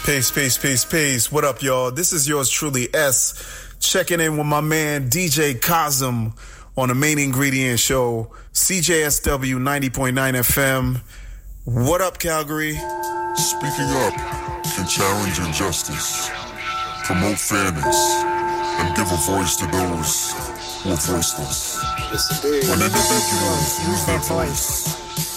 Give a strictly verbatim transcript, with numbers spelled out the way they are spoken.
Peace, peace, peace, peace. What up, y'all? This is yours truly, S, checking in with my man, D J Cosm, on the Main Ingredient Show, C J S W ninety point nine F M. What up, Calgary? Speaking up can challenge injustice, promote fairness, and give a voice to those who are voiceless. When individuals use their voice